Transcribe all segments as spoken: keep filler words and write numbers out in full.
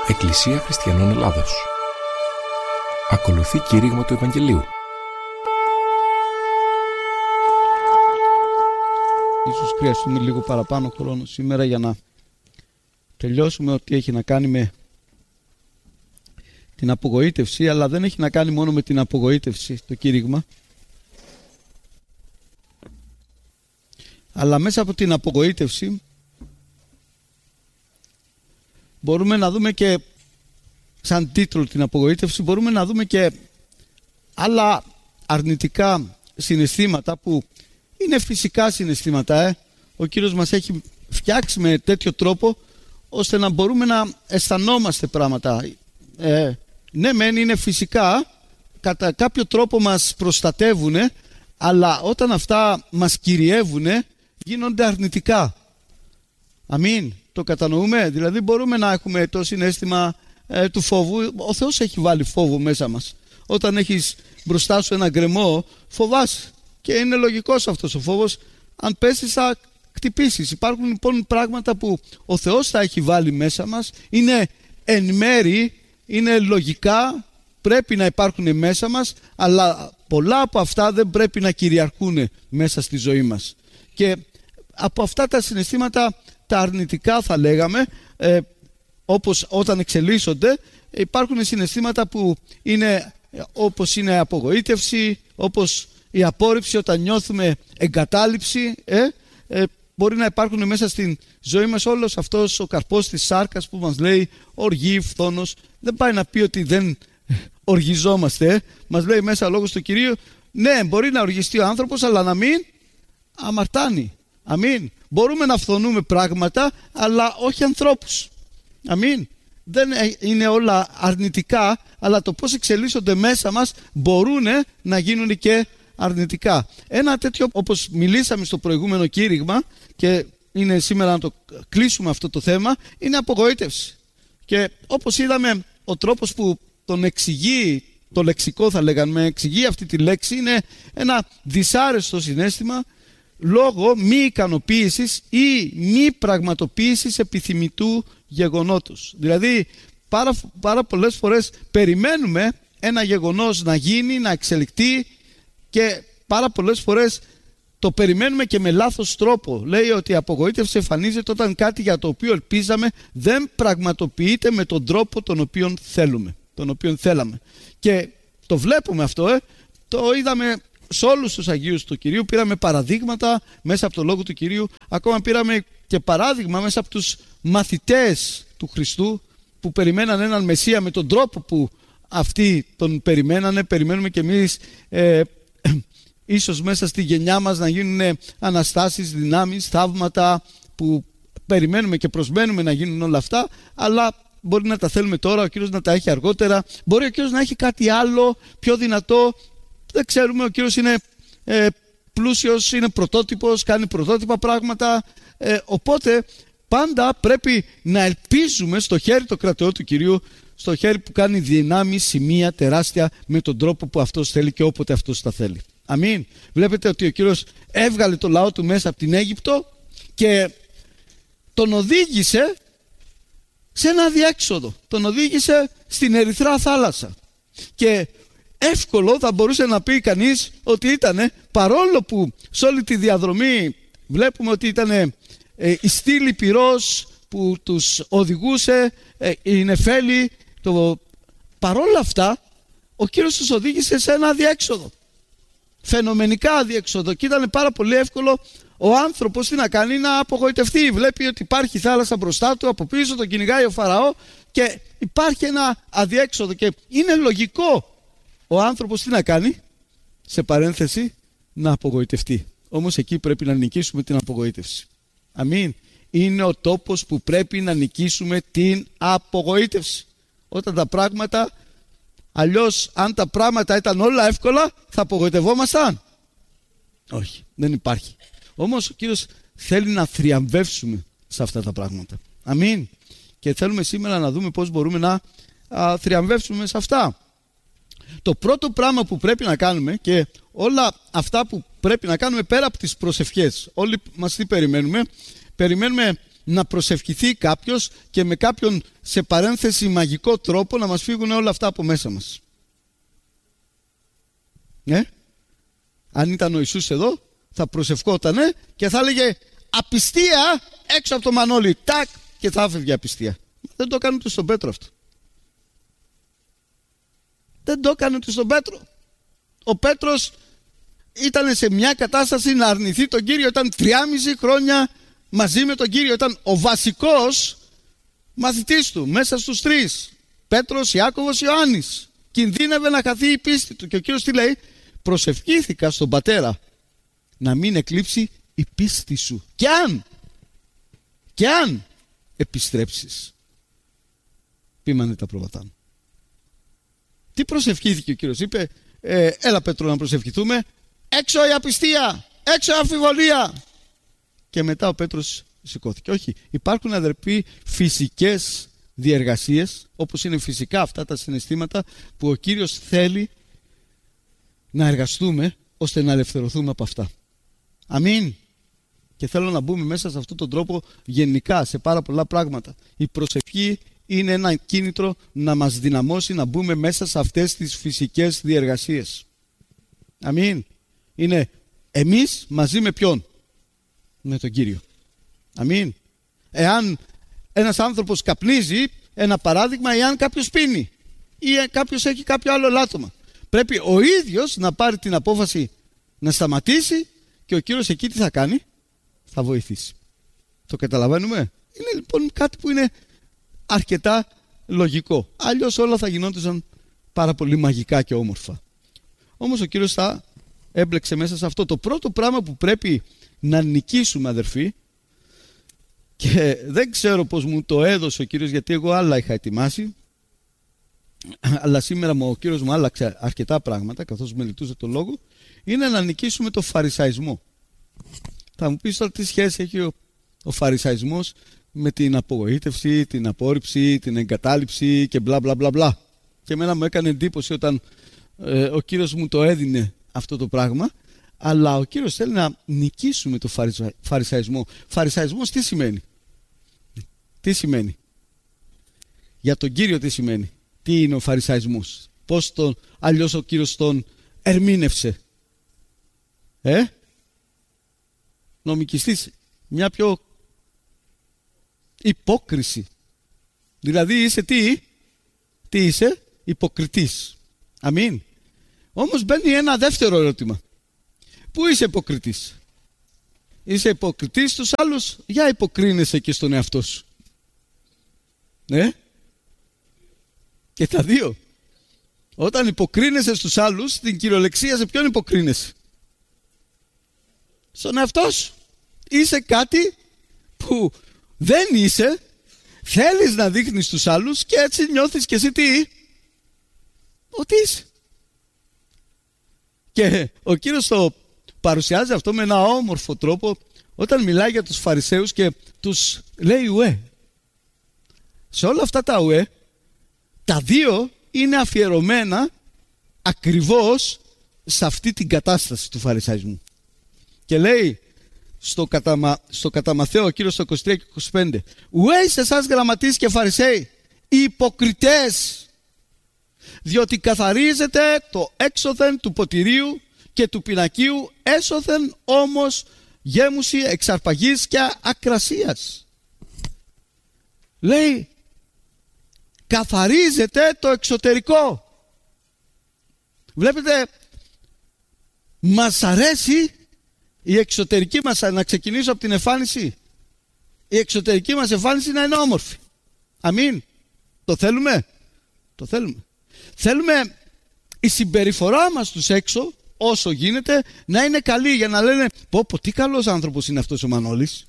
Εκκλησία Χριστιανών Ελλάδος. Ακολουθεί κήρυγμα του Ευαγγελίου. Ίσως χρειαστούμε λίγο παραπάνω χρόνο σήμερα για να τελειώσουμε ό,τι έχει να κάνει με την απογοήτευση, αλλά δεν έχει να κάνει μόνο με την απογοήτευση το κήρυγμα, αλλά μέσα από την απογοήτευση μπορούμε να δούμε και, σαν τίτλο την απογοήτευση, μπορούμε να δούμε και άλλα αρνητικά συναισθήματα που είναι φυσικά συναισθήματα. Ε. Ο Κύριος μας έχει φτιάξει με τέτοιο τρόπο ώστε να μπορούμε να αισθανόμαστε πράγματα. Ε, ναι μεν είναι φυσικά, κατά κάποιο τρόπο μας προστατεύουν, αλλά όταν αυτά μας κυριεύουν γίνονται αρνητικά. Αμήν. Το κατανοούμε? Δηλαδή μπορούμε να έχουμε το συναίσθημα ε, του φόβου. Ο Θεός έχει βάλει φόβο μέσα μας. Όταν έχεις μπροστά σου ένα γκρεμό, φοβάσαι. Και είναι λογικός αυτός ο φόβος. Αν πέσεις θα χτυπήσεις. Υπάρχουν λοιπόν πράγματα που ο Θεός θα έχει βάλει μέσα μας. Είναι εν μέρη, είναι λογικά, πρέπει να υπάρχουν μέσα μας, αλλά πολλά από αυτά δεν πρέπει να κυριαρχούν μέσα στη ζωή μας. Και από αυτά τα συναισθήματα, τα αρνητικά θα λέγαμε, ε, όπως όταν εξελίσσονται, υπάρχουν συναισθήματα που είναι όπως είναι απογοήτευση, όπως η απόρριψη όταν νιώθουμε εγκατάλειψη. Ε, ε, μπορεί να υπάρχουν μέσα στην ζωή μας όλος αυτός ο καρπός της σάρκας που μας λέει οργή, φθόνος. Δεν πάει να πει ότι δεν οργιζόμαστε. Ε. Μας λέει μέσα λόγος του Κυρίου, ναι, μπορεί να οργιστεί ο άνθρωπος, αλλά να μην αμαρτάνει. Αμήν. Μπορούμε να φθονούμε πράγματα, αλλά όχι ανθρώπους. Αμήν. Δεν είναι όλα αρνητικά, αλλά το πώς εξελίσσονται μέσα μας μπορούν να γίνουν και αρνητικά. Ένα τέτοιο, όπως μιλήσαμε στο προηγούμενο κήρυγμα, και είναι σήμερα να το κλείσουμε αυτό το θέμα, είναι απογοήτευση. Και όπως είδαμε, ο τρόπος που τον εξηγεί, το λεξικό θα λέγαμε, εξηγεί αυτή τη λέξη, είναι ένα δυσάρεστο συναίσθημα λόγω μη ικανοποίησης ή μη πραγματοποίησης επιθυμητού γεγονότος. Δηλαδή πάρα, πάρα πολλές φορές περιμένουμε ένα γεγονός να γίνει, να εξελιχθεί, και πάρα πολλές φορές το περιμένουμε και με λάθος τρόπο. Λέει ότι η απογοήτευση εμφανίζεται όταν κάτι για το οποίο ελπίζαμε δεν πραγματοποιείται με τον τρόπο τον οποίο θέλουμε, τον οποίο θέλαμε. Και το βλέπουμε αυτό, ε. το είδαμε σε όλους τους Αγίους του Κυρίου, πήραμε παραδείγματα μέσα από το Λόγο του Κυρίου, ακόμα πήραμε και παράδειγμα μέσα από τους μαθητές του Χριστού που περιμέναν έναν Μεσσία με τον τρόπο που αυτοί τον περιμένανε. Περιμένουμε και εμείς ε, ίσως μέσα στη γενιά μας να γίνουν αναστάσεις, δυνάμεις, θαύματα που περιμένουμε και προσμένουμε να γίνουν όλα αυτά, αλλά μπορεί να τα θέλουμε τώρα, ο Κύριος να τα έχει αργότερα, μπορεί ο Κύριος να έχει κάτι άλλο πιο δυνατό. Δεν ξέρουμε, ο Κύριος είναι ε, πλούσιος, είναι πρωτότυπος, κάνει πρωτότυπα πράγματα, ε, οπότε πάντα πρέπει να ελπίζουμε στο χέρι το κρατεό του Κυρίου, στο χέρι που κάνει δυνάμεις, σημεία τεράστια με τον τρόπο που αυτός θέλει και όποτε αυτός τα θέλει. Αμήν. Βλέπετε ότι ο Κύριος έβγαλε το λαό του μέσα από την Αίγυπτο και τον οδήγησε σε ένα διέξοδο. Τον οδήγησε στην Ερυθρά θάλασσα. Και εύκολο θα μπορούσε να πει κανείς ότι ήταν, παρόλο που σε όλη τη διαδρομή βλέπουμε ότι ήταν ε, η στήλη πυρός που τους οδηγούσε, ε, η νεφέλη, το... παρόλα αυτά ο Κύριος τους οδήγησε σε ένα αδιέξοδο, φαινομενικά αδιέξοδο, και ήταν πάρα πολύ εύκολο ο άνθρωπος τι να κάνει, να απογοητευτεί. Βλέπει ότι υπάρχει θάλασσα μπροστά του, από πίσω τον κυνηγάει ο Φαραώ και υπάρχει ένα αδιέξοδο, και είναι λογικό ο άνθρωπος τι να κάνει, σε παρένθεση, να απογοητευτεί. Όμως εκεί πρέπει να νικήσουμε την απογοήτευση. Αμήν. Είναι ο τόπος που πρέπει να νικήσουμε την απογοήτευση. Όταν τα πράγματα, αλλιώς αν τα πράγματα ήταν όλα εύκολα, θα απογοητευόμασταν? Όχι, δεν υπάρχει. Όμως ο Κύριος θέλει να θριαμβεύσουμε σε αυτά τα πράγματα. Αμήν. Και θέλουμε σήμερα να δούμε πώς μπορούμε να α, θριαμβεύσουμε σε αυτά. Το πρώτο πράγμα που πρέπει να κάνουμε, και όλα αυτά που πρέπει να κάνουμε πέρα από τις προσευχές, όλοι μας τι περιμένουμε? Περιμένουμε να προσευχηθεί κάποιος και με κάποιον σε παρένθεση μαγικό τρόπο να μας φύγουν όλα αυτά από μέσα μας. Ε? Αν ήταν ο Ιησούς εδώ, θα προσευχότανε και θα έλεγε απιστία έξω από το μανόλι. Τάκ, και θα έφευγε απιστία. Δεν το έκανε ούτε στον Πέτρο αυτό. Δεν το έκανε ούτε στον Πέτρο. Ο Πέτρος ήταν σε μια κατάσταση να αρνηθεί τον Κύριο. Ήταν τριάμιση χρόνια μαζί με τον Κύριο. Ήταν ο βασικός μαθητής του μέσα στους τρεις. Πέτρος, Ιάκωβος, Ιωάννης. Κινδύνευε να χαθεί η πίστη του. Και ο Κύριος τι λέει? Προσευχήθηκα στον Πατέρα να μην εκλείψει η πίστη σου. Και αν, και αν επιστρέψεις, ποίμανε τα πρόβατά μου. Τι προσευχήθηκε ο Κύριος? Είπε ε, έλα Πέτρο να προσευχηθούμε. Έξω η απιστία, έξω η αμφιβολία. Και μετά ο Πέτρος σηκώθηκε. Όχι, υπάρχουν αδερφοί φυσικές διεργασίες, όπως είναι φυσικά αυτά τα συναισθήματα που ο Κύριος θέλει να εργαστούμε ώστε να ελευθερωθούμε από αυτά. Αμήν. Και θέλω να μπούμε μέσα σε αυτόν τον τρόπο γενικά σε πάρα πολλά πράγματα. Η προσευχή είναι ένα κίνητρο να μας δυναμώσει να μπούμε μέσα σε αυτές τις φυσικές διεργασίες. Αμήν. Είναι εμείς μαζί με ποιον? Με τον Κύριο. Αμήν. Εάν ένας άνθρωπος καπνίζει, ένα παράδειγμα, εάν κάποιος πίνει ή κάποιος έχει κάποιο άλλο ελάττωμα, πρέπει ο ίδιος να πάρει την απόφαση να σταματήσει και ο Κύριος εκεί τι θα κάνει? Θα βοηθήσει. Το καταλαβαίνουμε? Είναι λοιπόν κάτι που είναι αρκετά λογικό. Αλλιώς όλα θα γινόντουσαν πάρα πολύ μαγικά και όμορφα. Όμως ο Κύριος θα έμπλεξε μέσα σε αυτό. Το πρώτο πράγμα που πρέπει να νικήσουμε, αδερφοί, και δεν ξέρω πως μου το έδωσε ο Κύριος, γιατί εγώ άλλα είχα ετοιμάσει, αλλά σήμερα ο Κύριος μου άλλαξε αρκετά πράγματα καθώς μελετούσε το λόγο, είναι να νικήσουμε το φαρισαϊσμό. Θα μου πεις τώρα τι σχέση έχει ο, ο φαρισαϊσμός με την απογοήτευση, την απόρριψη, την εγκατάλειψη και μπλα μπλα μπλα μπλα. Και εμένα μου έκανε εντύπωση όταν ε, ο Κύριος μου το έδινε αυτό το πράγμα, αλλά ο Κύριος θέλει να νικήσουμε το φαρισα... φαρισαϊσμό. Φαρισαϊσμός τι σημαίνει? Τι σημαίνει? Για τον Κύριο τι σημαίνει? Τι είναι ο φαρισαϊσμός? Πώς τον, αλλιώς ο Κύριος τον ερμήνευσε? Ε? Νομικιστής, μια πιο υπόκριση. Δηλαδή είσαι τι? Τι είσαι? Υποκριτής. Αμήν. Όμως μπαίνει ένα δεύτερο ερώτημα. Πού είσαι υποκριτής? Είσαι υποκριτής στους άλλους? Για υποκρίνεσαι και στον εαυτό σου. Ναι. Και τα δύο. Όταν υποκρίνεσαι στους άλλους, στην κυριολεξία σε ποιον υποκρίνεσαι? Στον εαυτό σου. Είσαι κάτι που δεν είσαι, θέλεις να δείχνεις στους άλλους και έτσι νιώθεις και εσύ τι? Ότι είσαι. Και ο Κύριος το παρουσιάζει αυτό με ένα όμορφο τρόπο όταν μιλάει για τους Φαρισαίους και τους λέει ουέ. Σε όλα αυτά τα ουέ, τα δύο είναι αφιερωμένα ακριβώς σε αυτή την κατάσταση του φαρισαϊσμού. Και λέει στο κατά, στο κατά Μαθαίο ο Κύριος στο είκοσι τρία και είκοσι πέντε, ουέ εις εσάς γραμματείς και Φαρισαίοι, υποκριτές, διότι καθαρίζετε το έξωθεν του ποτηρίου και του πινακίου, έσωθεν όμως γέμουση εξαρπαγής και ακρασίας. Λέει, καθαρίζετε το εξωτερικό. Βλέπετε, μας αρέσει η εξωτερική μας, να ξεκινήσω από την εμφάνιση, η εξωτερική μας εμφάνιση να είναι όμορφη. Αμήν. Το θέλουμε? Το θέλουμε. Θέλουμε η συμπεριφορά μας τους έξω, όσο γίνεται, να είναι καλή, για να λένε πω πω τι καλός άνθρωπος είναι αυτός ο Μανώλης.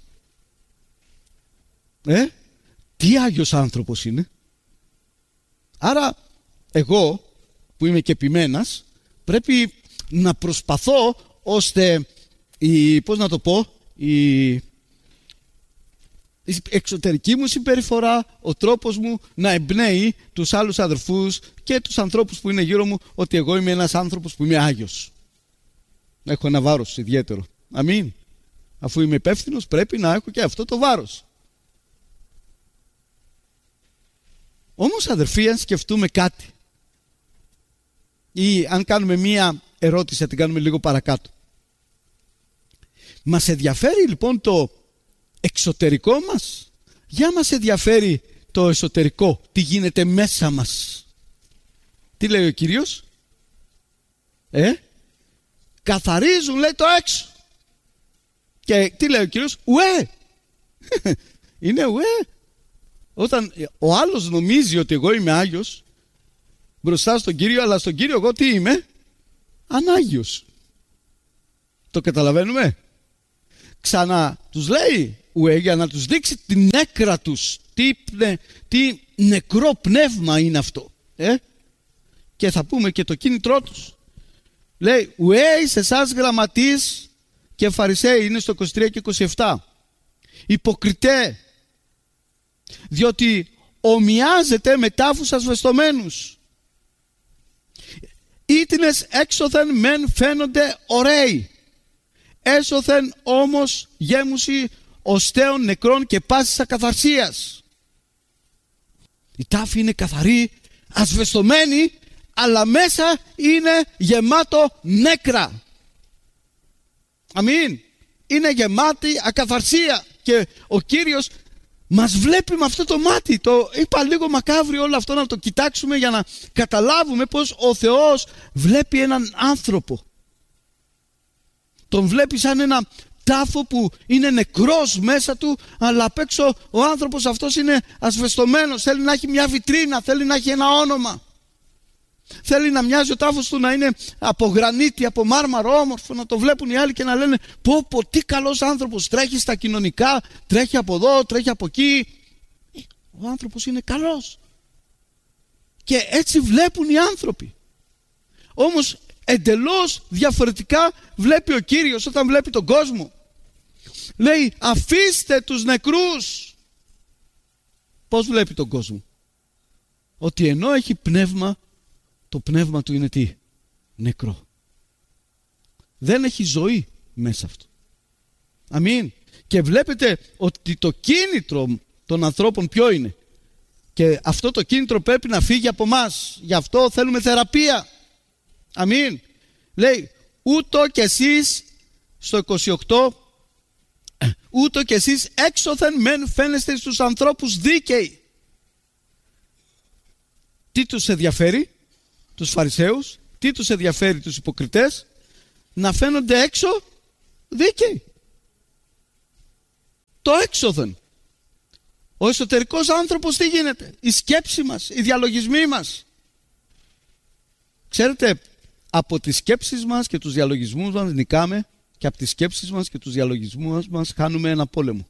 Ε, τι άγιος άνθρωπος είναι. Άρα εγώ που είμαι και επιμένας πρέπει να προσπαθώ ώστε η, πώς να το πω, η, η εξωτερική μου συμπεριφορά, ο τρόπος μου να εμπνέει τους άλλους αδερφούς και τους ανθρώπους που είναι γύρω μου ότι εγώ είμαι ένας άνθρωπος που είμαι άγιος. Έχω ένα βάρος ιδιαίτερο. Αμήν. Αφού είμαι υπεύθυνος πρέπει να έχω και αυτό το βάρος. Όμως αδερφοί, αν σκεφτούμε κάτι ή αν κάνουμε μία ερώτηση, θα την κάνουμε λίγο παρακάτω. Μας ενδιαφέρει λοιπόν το εξωτερικό μας? Για μας ενδιαφέρει το εσωτερικό, τι γίνεται μέσα μας? Τι λέει ο Κύριος? Ε, καθαρίζουν, λέει, το έξω. Και τι λέει ο Κύριος? Ουέ. Είναι ουέ. Όταν ο άλλος νομίζει ότι εγώ είμαι Άγιος μπροστά στον Κύριο, αλλά στον Κύριο εγώ τι είμαι? Ανάγιος. Το καταλαβαίνουμε? Ξανά τους λέει ουέ για να τους δείξει την νέκρα τους. Τι, τι νεκρό πνεύμα είναι αυτό. Ε? Και θα πούμε και το κίνητρό τους. Λέει ουέ σε εσάς γραμματείς και φαρισαίοι, είναι στο είκοσι τρία και είκοσι επτά. Υποκριτέ, διότι ομοιάζεται με τάφους ασβεστομένους. Ήτινες έξωθεν μεν φαίνονται ωραίοι, έσωθεν όμως γέμουσι οστέων νεκρών και πάσης ακαθαρσίας. Η τάφη είναι καθαρή, ασβεστομένη, αλλά μέσα είναι γεμάτο νέκρα. Αμήν. Είναι γεμάτη ακαθαρσία. Και ο Κύριος μας βλέπει με αυτό το μάτι. Το είπα λίγο μακάβριο όλο αυτό, να το κοιτάξουμε για να καταλάβουμε πως ο Θεός βλέπει έναν άνθρωπο. Τον βλέπει σαν ένα τάφο που είναι νεκρός μέσα του, αλλά απ' έξω ο άνθρωπος αυτός είναι ασβεστομένος. Θέλει να έχει μια βιτρίνα, θέλει να έχει ένα όνομα. Θέλει να μοιάζει ο τάφος του να είναι από γρανίτη, από μάρμαρο, όμορφο, να το βλέπουν οι άλλοι και να λένε πω πω τι καλός άνθρωπος, τρέχει στα κοινωνικά, τρέχει από εδώ, τρέχει από εκεί. Ο άνθρωπος είναι καλός. Και έτσι βλέπουν οι άνθρωποι. Όμως εντελώς διαφορετικά βλέπει ο Κύριος όταν βλέπει τον κόσμο. Λέει αφήστε τους νεκρούς. Πώς βλέπει τον κόσμο? Ότι ενώ έχει πνεύμα, το πνεύμα του είναι τι? Νεκρό. Δεν έχει ζωή μέσα αυτό. Αμήν. Και βλέπετε ότι το κίνητρο των ανθρώπων ποιο είναι? Και αυτό το κίνητρο πρέπει να φύγει από μας. Γι' αυτό θέλουμε θεραπεία. Αμήν. Λέει ούτω κι εσείς στο είκοσι οκτώ, ούτω κι εσείς έξωθεν μεν φαίνεστε στους ανθρώπους δίκαιοι. Τι τους ενδιαφέρει? Τους Φαρισαίους, τι τους ενδιαφέρει τους υποκριτές? Να φαίνονται έξω δίκαιοι. Το έξωθεν. Ο εσωτερικός άνθρωπος τι γίνεται? Η σκέψη μας, οι διαλογισμοί μας. Ξέρετε, από τις σκέψεις μας και τους διαλογισμούς μας νικάμε, και από τις σκέψεις μας και τους διαλογισμούς μας χάνουμε ένα πόλεμο.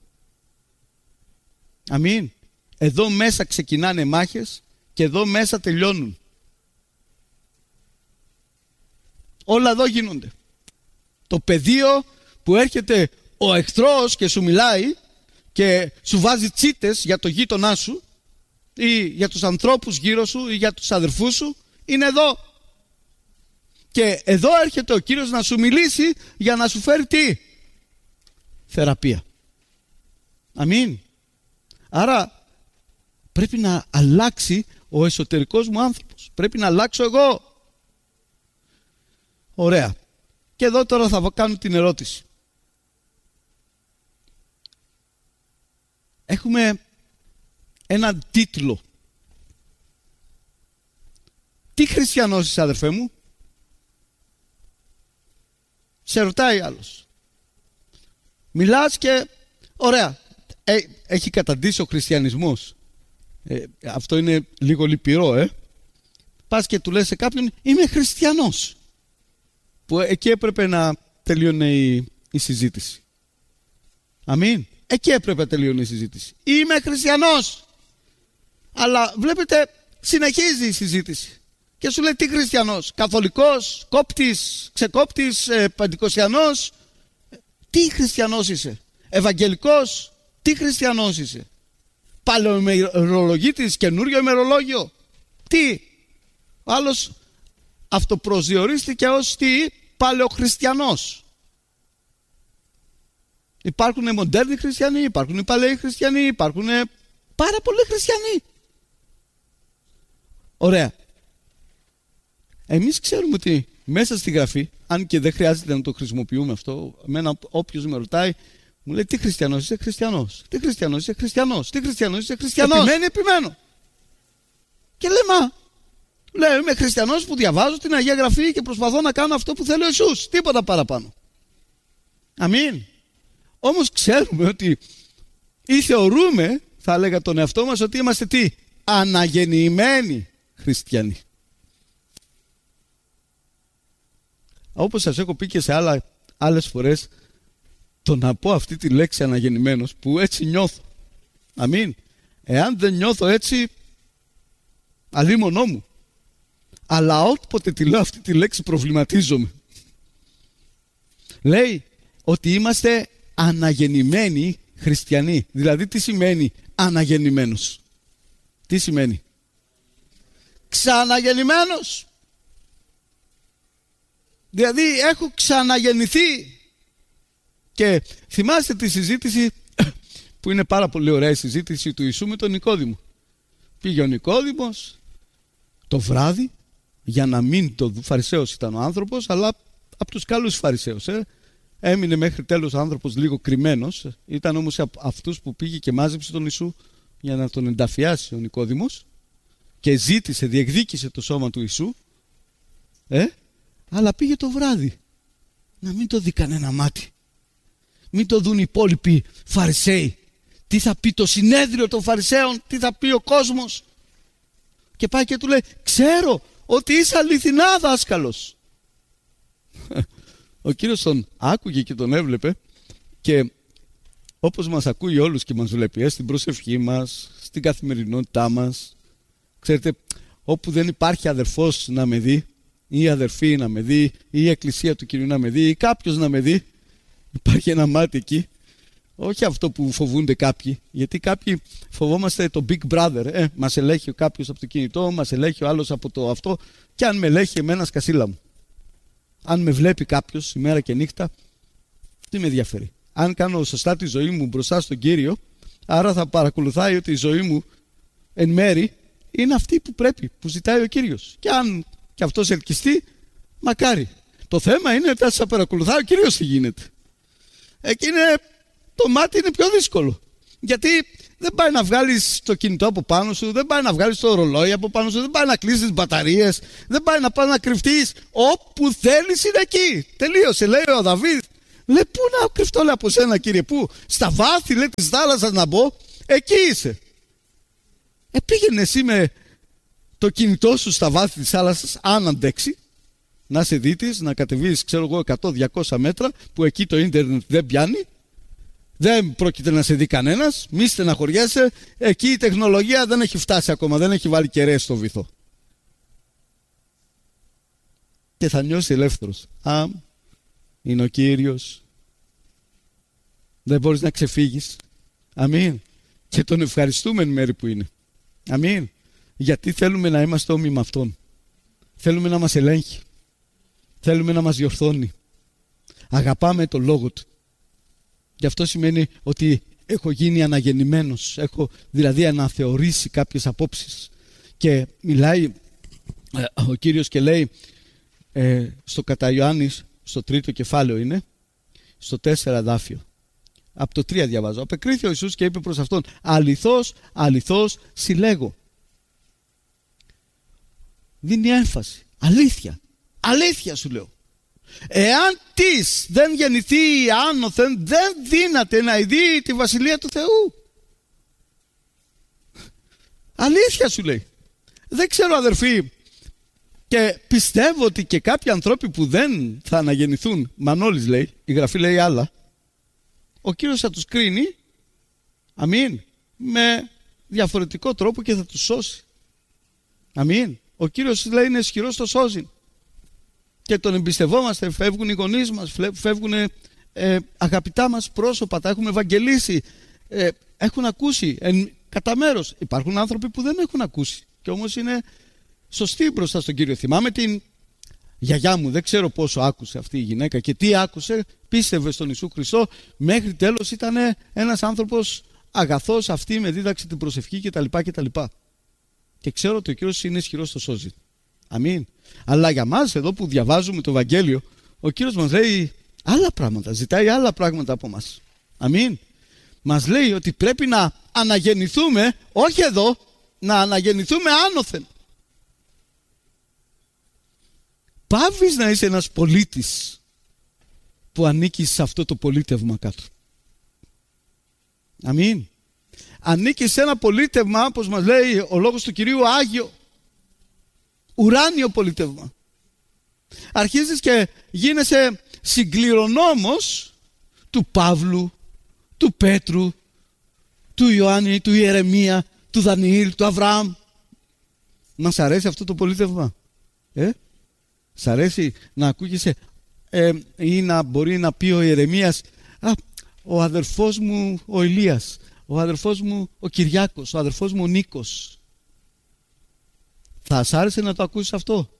Αμήν. Εδώ μέσα ξεκινάνε μάχες και εδώ μέσα τελειώνουν. Όλα εδώ γίνονται. Το πεδίο που έρχεται ο εχθρός και σου μιλάει και σου βάζει τσίτες για το γείτονά σου ή για τους ανθρώπους γύρω σου ή για τους αδερφούς σου, είναι εδώ. Και εδώ έρχεται ο Κύριος να σου μιλήσει για να σου φέρει τι? Θεραπεία. Αμήν. Άρα πρέπει να αλλάξει ο εσωτερικός μου άνθρωπος. Πρέπει να αλλάξω εγώ. Ωραία. Και εδώ τώρα θα κάνω την ερώτηση. Έχουμε έναν τίτλο. Τι χριστιανός είσαι, αδερφέ μου? Σε ρωτάει άλλος. Μιλάς και ωραία. Ε, έχει καταντήσει ο χριστιανισμός. Ε, αυτό είναι λίγο λυπηρό, ε. Πας και του λες σε κάποιον είμαι χριστιανός. Που εκεί έπρεπε να τελείωνε η, η συζήτηση. Αμήν. Εκεί έπρεπε να τελείωνε η συζήτηση. Είμαι χριστιανός. Αλλά βλέπετε συνεχίζει η συζήτηση. Και σου λέει τι χριστιανός? Καθολικός, κόπτης, ξεκόπτης, ε, πεντηκοστιανός? Τι χριστιανός είσαι? Ευαγγελικός? Τι χριστιανός είσαι? Παλαιοημερολογίτης, καινούριο ημερολόγιο? Τι? Ο άλλος αυτοπροσδιορίστηκε ως τι? Παλαιοχριστιανός. Υπάρχουν μοντέρνοι χριστιανοί, υπάρχουν παλαιοί χριστιανοί, υπάρχουν πάρα πολλοί χριστιανοί. Ωραία. Εμείς ξέρουμε ότι μέσα στη Γραφή, αν και δεν χρειάζεται να το χρησιμοποιούμε αυτό, εμένα όποιος με ρωτάει, μου λέει τι χριστιανός είσαι, χριστιανός. Τι χριστιανός είσαι, χριστιανός. Τι χριστιανός είσαι, χριστιανός. Επιμένει, επιμένω. Και λέει, μα, λέει, είμαι χριστιανός που διαβάζω την Αγία Γραφή και προσπαθώ να κάνω αυτό που θέλει ο Ιησούς. Τίποτα παραπάνω. Αμήν. Όμως ξέρουμε ότι ή θεωρούμε, θα έλεγα τον εαυτό μας, ότι είμαστε τι, αναγεννημένοι χριστιανοί. Όπως σας έχω πει και σε άλλα, άλλες φορές, το να πω αυτή τη λέξη αναγεννημένος που έτσι νιώθω. Αμήν. Εάν δεν νιώθω έτσι, αλίμονό μου. Αλλά όποτε τη λέω αυτή τη λέξη προβληματίζομαι. Λέει ότι είμαστε αναγεννημένοι χριστιανοί. Δηλαδή τι σημαίνει αναγεννημένος? Τι σημαίνει? Ξαναγεννημένος. Δηλαδή έχω ξαναγεννηθεί. Και θυμάστε τη συζήτηση που είναι πάρα πολύ ωραία, η συζήτηση του Ιησού με τον Νικόδημο. Πήγε ο Νικόδημος το βράδυ, για να μην το Φαρισαίος ήταν ο άνθρωπος, αλλά από τους καλούς Φαρισαίους. Ε. Έμεινε μέχρι τέλος ο άνθρωπος λίγο κρυμμένος. Ήταν όμως από αυτούς που πήγε και μάζεψε τον Ιησού για να τον ενταφιάσει ο Νικόδημος και ζήτησε, διεκδίκησε το σώμα του Ιησού. Ε, αλλά πήγε το βράδυ να μην το δει κανένα μάτι. Μην το δουν οι υπόλοιποι Φαρισαίοι. Τι θα πει το συνέδριο των Φαρισαίων, τι θα πει ο κόσμος. Και πάει και του λέει, ξέρω ότι είσαι αληθινά δάσκαλος. Ο Κύριος τον άκουγε και τον έβλεπε και όπως μας ακούει όλους και μας βλέπει, ε, στην προσευχή μας, στην καθημερινότητά μας. Ξέρετε, όπου δεν υπάρχει αδερφός να με δει, ή αδερφή να με δει, ή η εκκλησία του Κυρίου να με δει, ή κάποιος να με δει, υπάρχει ένα μάτι εκεί. Όχι αυτό που φοβούνται κάποιοι, γιατί κάποιοι φοβόμαστε το Big Brother. Ε, μας ελέγχει κάποιος από το κινητό, μας ελέγχει ο άλλος από το αυτό, και αν με ελέγχει εμένα σκασίλα μου. Αν με βλέπει κάποιος ημέρα και νύχτα, τι με ενδιαφέρει? Αν κάνω σωστά τη ζωή μου μπροστά στον Κύριο, άρα θα παρακολουθάει ότι η ζωή μου εν μέρη είναι αυτή που πρέπει, που ζητάει ο Κύριος. Και αν και αυτός ελκυστεί, μακάρι. Το θέμα είναι ότι θα παρακολουθάει ο Κύριος τι γίνεται. Εκεί είναι, το μάτι είναι πιο δύσκολο. Γιατί δεν πάει να βγάλεις το κινητό από πάνω σου, δεν πάει να βγάλεις το ρολόι από πάνω σου, δεν πάει να κλείσεις τις μπαταρίες, δεν πάει να πας να κρυφτείς. Όπου θέλεις είναι εκεί. Τελείωσε, λέει ο Δαβίδ. Λέει, πού να κρυφτώ, λέει, από σένα, Κύριε? Πού? Στα βάθη, λέει, της θάλασσας να μπω? Εκεί είσαι. Ε, πήγαινε εσύ με το κινητό σου στα βάθη της θάλασσας, αν αντέξει, να σε δίτης, να κατεβείς, ξέρω εγώ, εκατό διακόσια μέτρα, που εκεί το ίντερνετ δεν πιάνει. Δεν πρόκειται να σε δει κανένας, μη στεναχωριέσαι. Εκεί η τεχνολογία δεν έχει φτάσει ακόμα, δεν έχει βάλει κεραίες στο βυθό. Και θα νιώσει ελεύθερος. Α, είναι ο Κύριος. Δεν μπορείς να ξεφύγεις. Αμήν. Και τον ευχαριστούμε εν μέρει που είναι. Αμήν. Γιατί θέλουμε να είμαστε όμοιοι με Αυτόν. Θέλουμε να μας ελέγχει. Θέλουμε να μας διορθώνει. Αγαπάμε τον Λόγο Του. Γι' αυτό σημαίνει ότι έχω γίνει αναγεννημένος. Έχω δηλαδή αναθεωρήσει κάποιες απόψεις. Και μιλάει ε, ο Κύριος και λέει ε, στο κατά Ιωάννης, στο τρίτο κεφάλαιο είναι, στο τέσσερα δάφιο. Από το τρία διαβάζω. Απεκρίθη ο Ιησούς και είπε προς αυτόν, αληθώς, αληθώς συλλέγω. Δίνει έμφαση. Αλήθεια. Αλήθεια σου λέω. Εάν της δεν γεννηθεί άνωθεν, δεν δύναται να ειδεί τη Βασιλεία του Θεού. Αλήθεια σου λέει. Δεν ξέρω, αδερφοί, και πιστεύω ότι και κάποιοι ανθρώποι που δεν θα αναγεννηθούν, Μανώλης λέει, η Γραφή λέει άλλα, ο Κύριος θα τους κρίνει, αμήν, με διαφορετικό τρόπο και θα τους σώσει. Αμήν. Ο Κύριος λέει είναι ισχυρός στο σώζει. Και τον εμπιστευόμαστε, φεύγουν οι γονείς μας, φεύγουν ε, αγαπητά μας πρόσωπα, τα έχουμε ευαγγελίσει, ε, έχουν ακούσει εν, κατά μέρος. Υπάρχουν άνθρωποι που δεν έχουν ακούσει και όμως είναι σωστοί μπροστά στον Κύριο. Θυμάμαι την γιαγιά μου, δεν ξέρω πόσο άκουσε αυτή η γυναίκα και τι άκουσε, πίστευε στον Ιησού Χριστό, μέχρι τέλος ήταν ένας άνθρωπος αγαθός, αυτή με δίδαξε την προσευχή κτλ. κτλ. Και ξέρω ότι ο Κύριος είναι ισχυρός στο σώζει. Αμήν. Αλλά για μας εδώ που διαβάζουμε το Ευαγγέλιο, ο Κύριος μας λέει άλλα πράγματα, ζητάει άλλα πράγματα από μας. Αμήν. Μας λέει ότι πρέπει να αναγεννηθούμε, όχι εδώ, να αναγεννηθούμε άνωθεν. Πάβεις να είσαι ένας πολίτης που ανήκεις σε αυτό το πολίτευμα κάτω. Αμήν. Ανήκεις σε ένα πολίτευμα, όπως μας λέει ο λόγος του Κυρίου, Άγιο, ουράνιο πολίτευμα. Αρχίζεις και γίνεσαι συγκληρονόμος του Παύλου, του Πέτρου, του Ιωάννη, του Ιερεμία, του Δανιήλ, του Αβραάμ. Μας αρέσει αυτό το πολίτευμα? Ε? Σ' αρέσει να ακούγεσαι ε, ή να μπορεί να πει ο Ιερεμίας, α, ο αδερφός μου ο Ηλίας, ο αδερφός μου ο Κυριάκος, ο αδερφός μου ο Νίκος. Θα σ' άρεσε να το ακούσεις αυτό?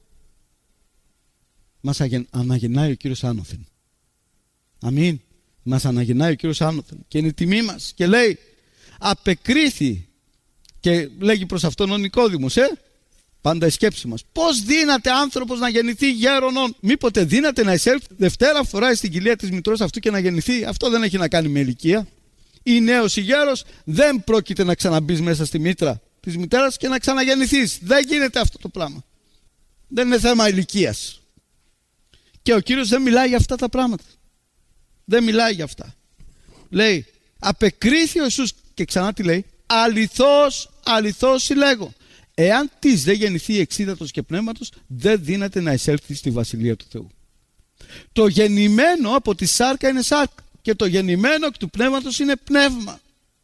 Μας αναγεννάει ο Κύριος άνωθεν. Αμήν. Μας αναγεννάει ο Κύριος άνωθεν και είναι τιμή μας. Και λέει, απεκρίθη, και λέγει προς αυτόν ο Νικόδημος, ε, πάντα η σκέψη μας, πώς δύναται άνθρωπος να γεννηθεί γέρονον? Μήποτε δύναται να εισέλθει δευτέρα φορά στην κοιλία της μητρός αυτού και να γεννηθεί? Αυτό δεν έχει να κάνει με ηλικία. Ή νέος ή γέρος, δεν πρόκειται να ξαναμπείς μέσα στη μήτρα της μητέρας και να ξαναγεννηθείς. Δεν γίνεται αυτό το πράγμα. Δεν είναι θέμα ηλικίας. Και ο Κύριος δεν μιλάει για αυτά τα πράγματα. Δεν μιλάει για αυτά. Λέει, απεκρίθη ο Ιησούς, και ξανά τι λέει, αληθώς, αληθώς συλλέγω, εάν της δεν γεννηθεί εξίδατος και πνεύματος, δεν δύναται να εισέλθει στη Βασιλεία του Θεού. Το γεννημένο από τη σάρκα είναι σάρκα και το γεννημένο εκ του πνεύματος είναι πνεύμα.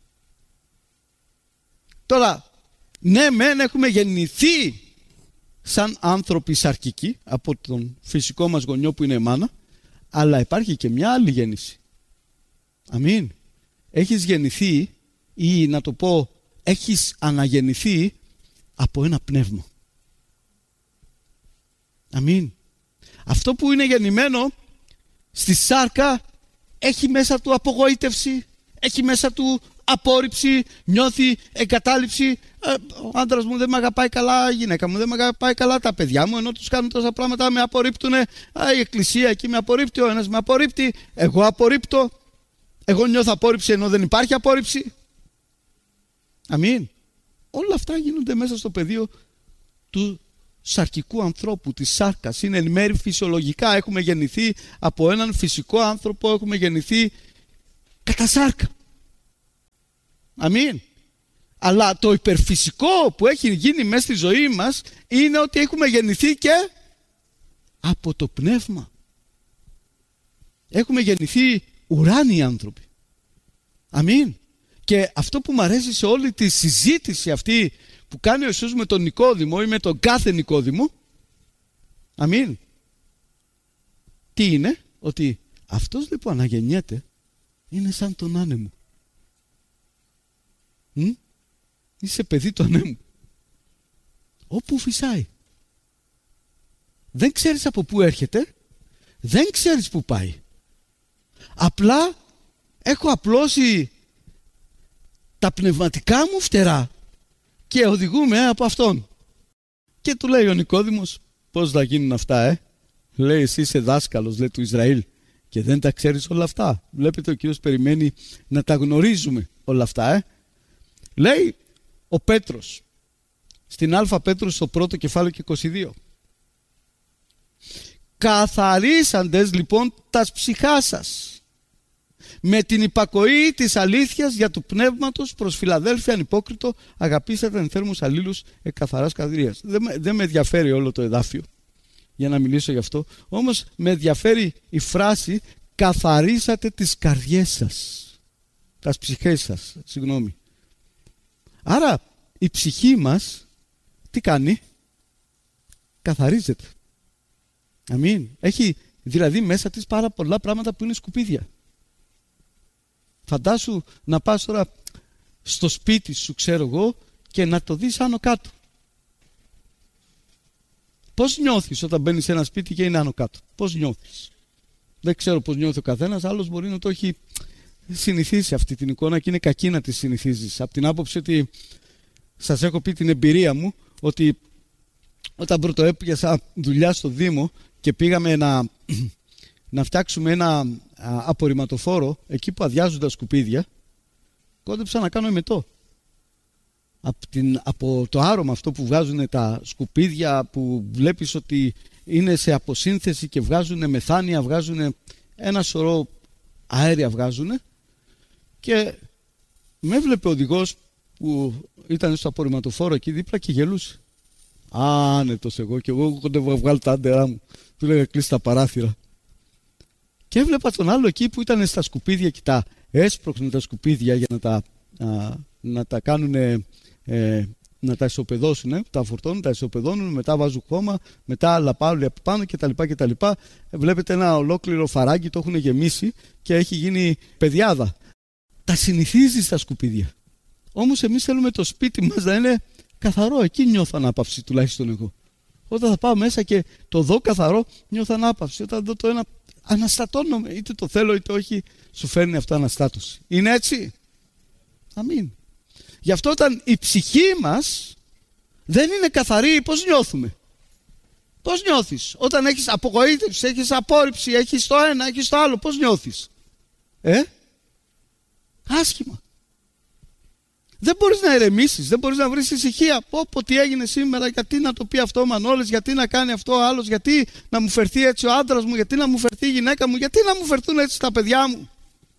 Τώρα, ναι μεν έχουμε γεννηθεί σαν άνθρωποι σαρκικοί από τον φυσικό μας γονιό που είναι η μάνα, αλλά υπάρχει και μια άλλη γέννηση. Αμήν. Έχεις γεννηθεί, ή να το πω, έχεις αναγεννηθεί από ένα πνεύμα. Αμήν. Αυτό που είναι γεννημένο στη σάρκα έχει μέσα του απογοήτευση, έχει μέσα του απόρριψη, νιώθει εγκατάλειψη. Ε, ο άντρας μου δεν με αγαπάει καλά, η γυναίκα μου δεν με αγαπάει καλά, τα παιδιά μου ενώ τους κάνουν τόσα πράγματα με απορρίπτουνε. Α, η εκκλησία εκεί με απορρίπτει, ο ένας με απορρίπτει, εγώ απορρίπτω, εγώ νιώθω απόρριψη ενώ δεν υπάρχει απόρριψη. Αμήν. Όλα αυτά γίνονται μέσα στο πεδίο του σαρκικού ανθρώπου, της σάρκας. Είναι εν μέρει φυσιολογικά. Έχουμε γεννηθεί από έναν φυσικό άνθρωπο, έχουμε γεννηθεί κατά σάρκα. Αμήν. Αλλά το υπερφυσικό που έχει γίνει μέσα στη ζωή μας είναι ότι έχουμε γεννηθεί και από το πνεύμα. Έχουμε γεννηθεί ουράνιοι άνθρωποι. Αμήν. Και αυτό που μου αρέσει σε όλη τη συζήτηση αυτή που κάνει ο Ιησούς με τον Νικόδημο ή με τον κάθε Νικόδημο, αμήν, τι είναι? Ότι αυτός λοιπόν αναγεννιέται είναι σαν τον άνεμο. Μ? Είσαι παιδί του ανέμου. Όπου φυσάει. Δεν ξέρεις από πού έρχεται, δεν ξέρεις πού πάει. Απλά έχω απλώσει τα πνευματικά μου φτερά και οδηγούμε από αυτόν. Και του λέει ο Νικόδημος, πώς θα γίνουν αυτά, ε? Λέει, εσύ είσαι δάσκαλος, λέει, του Ισραήλ και δεν τα ξέρεις όλα αυτά. Βλέπετε, ο Κύριος περιμένει να τα γνωρίζουμε όλα αυτά, ε? Λέει ο Πέτρος στην Α Πέτρου στο πρώτο κεφάλαιο και είκοσι δύο, καθαρίσαντες λοιπόν τας ψυχάς σας με την υπακοή της αλήθειας για του πνεύματος προς Φιλαδέλφια ανυπόκριτο, αγαπήσατε εν θέρμους αλλήλους εκ καθαράς καρδίας. Δεν, δεν με ενδιαφέρει όλο το εδάφιο για να μιλήσω γι' αυτό, όμως με ενδιαφέρει η φράση καθαρίσατε τις καρδιές σας, τας ψυχές σας, συγγνώμη. Άρα η ψυχή μας τι κάνει? Καθαρίζεται. Αμήν. Έχει δηλαδή μέσα της πάρα πολλά πράγματα που είναι σκουπίδια. Φαντάσου να πας τώρα στο σπίτι σου, ξέρω εγώ, και να το δεις άνω κάτω. Πώς νιώθεις όταν μπαίνεις σε ένα σπίτι και είναι άνω κάτω? Πώς νιώθεις? Δεν ξέρω πώς νιώθει ο καθένας, άλλος μπορεί να το έχει συνηθίσει αυτή την εικόνα και είναι κακή να τη συνηθίζεις. Από την άποψη ότι σας έχω πει την εμπειρία μου, ότι όταν πρωτοέπιασα δουλειά στο Δήμο και πήγαμε να, να φτιάξουμε ένα α, απορριμματοφόρο εκεί που αδειάζουν τα σκουπίδια, κόντεψα να κάνω εμετό. Από, την, από το άρωμα αυτό που βγάζουν τα σκουπίδια, που βλέπεις ότι είναι σε αποσύνθεση και βγάζουν μεθάνια, βγάζουν ένα σωρό αέρια βγάζουν, και με έβλεπε ο οδηγός που ήταν στο απορριμματοφόρο εκεί δίπλα και γελούσε. Άνετος εγώ, και εγώ κοντεύω βγάλω τα άντερά μου. Του λέγα κλείσει τα παράθυρα. Και έβλεπα τον άλλο εκεί που ήταν στα σκουπίδια και τα έσπρωχνε τα σκουπίδια για να τα, α, να τα κάνουν, ε, να τα ισοπεδώσουν, τα φορτώνουν, τα ισοπεδώνουν, μετά βάζουν χώμα, μετά άλλα πάλι από πάνω κτλ. κτλ. Βλέπετε ένα ολόκληρο φαράγγι, το έχουν γεμίσει και έχει γίνει πεδιάδα. Τα συνηθίζει στα σκουπίδια. Όμως εμείς θέλουμε το σπίτι μας να είναι καθαρό. Εκεί νιώθω ανάπαυση, τουλάχιστον εγώ. Όταν θα πάω μέσα και το δω καθαρό, νιώθω ανάπαυση. Όταν δω το ένα, αναστατώνομαι. Είτε το θέλω είτε όχι, σου φέρνει αυτό αναστάτωση. Είναι έτσι? Αμήν. Γι' αυτό όταν η ψυχή μας δεν είναι καθαρή, πώς νιώθουμε? Πώς νιώθεις? Όταν έχεις απογοήτευση, έχεις απόρριψη, έχεις το ένα, έχεις το άλλο, πώς νιώθεις? Ε? Άσχημα. Δεν μπορείς να ηρεμήσεις, δεν μπορείς να βρεις ησυχία. Πω πω τι έγινε σήμερα, γιατί να το πει αυτό ο Μανώλης, γιατί να κάνει αυτό ο άλλος, γιατί να μου φερθεί έτσι ο άντρας μου, γιατί να μου φερθεί η γυναίκα μου, γιατί να μου φερθούν έτσι τα παιδιά μου.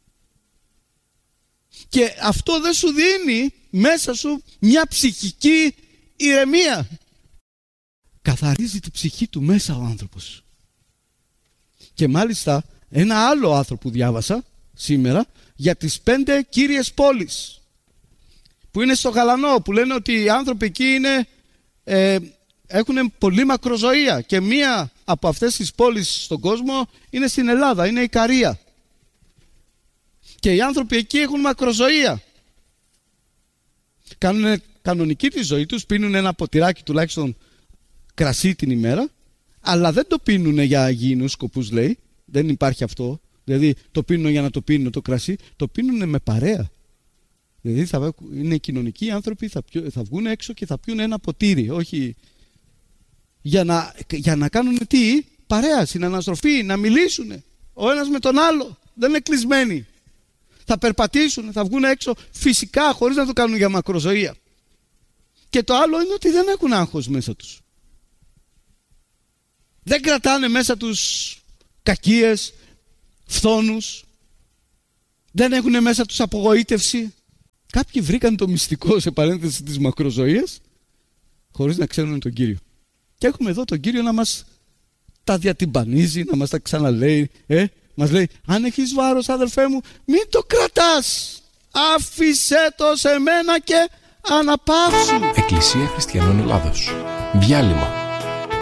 Και αυτό δεν σου δίνει μέσα σου μια ψυχική ηρεμία. Καθαρίζει τη ψυχή του μέσα ο άνθρωπος. Και μάλιστα ένα άλλο άρθρο που διάβασα σήμερα για τις πέντε κύριες πόλεις που είναι στο Γαλανό, που λένε ότι οι άνθρωποι εκεί είναι, ε, έχουν πολύ μακροζωία, και μία από αυτές τις πόλεις στον κόσμο είναι στην Ελλάδα, είναι η Ικαρία. Και οι άνθρωποι εκεί έχουν μακροζωία. Κάνουν κανονική τη ζωή τους, πίνουν ένα ποτηράκι τουλάχιστον κρασί την ημέρα, αλλά δεν το πίνουν για αγίεινους σκοπούς, λέει. Δεν υπάρχει αυτό. Δηλαδή το πίνουν για να το πίνουν το κρασί, το πίνουν με παρέα. Δηλαδή θα είναι κοινωνικοί άνθρωποι, θα, πιω, θα βγουν έξω και θα πιούν ένα ποτήρι, όχι για να, για να κάνουν τι, παρέα, συναναστροφή, να μιλήσουν ο ένας με τον άλλο. Δεν είναι κλεισμένοι. Θα περπατήσουν, θα βγουν έξω φυσικά, χωρίς να το κάνουν για μακροζωία. Και το άλλο είναι ότι δεν έχουν άγχος μέσα τους. Δεν κρατάνε μέσα τους κακίες, φθόνους. Δεν έχουν μέσα τους απογοήτευση. Κάποιοι βρήκαν το μυστικό, σε παρένθεση, της μακροζωίας, χωρίς να ξέρουν τον Κύριο. Και έχουμε εδώ τον Κύριο να μας τα διατυμπανίζει, να μας τα ξαναλέει. Ε, μας λέει, αν έχεις βάρος, αδελφέ μου, μην το κρατάς. Άφησέ το σε μένα και αναπαύσου. Εκκλησία Χριστιανών Ελλάδος. Διάλειμμα.